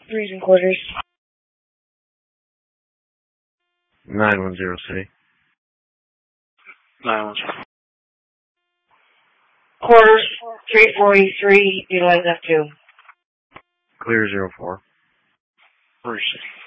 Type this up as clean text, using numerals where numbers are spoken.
Threes and quarters. 910 City. 910. Quarters, 343, utilize F2. Clear 04. 3 City.